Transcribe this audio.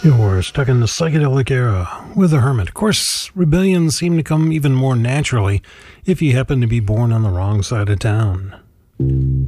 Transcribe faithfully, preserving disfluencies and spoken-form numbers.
You're stuck in the psychedelic era with the Hermit. Of course, rebellions seem to come even more naturally if you happen to be born on the wrong side of town.